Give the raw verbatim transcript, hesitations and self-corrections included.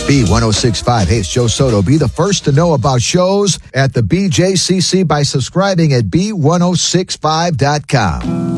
B ten sixty-five. Hey, it's Joe Soto. Be the first to know about shows at the B J C C by subscribing at B ten sixty-five dot com.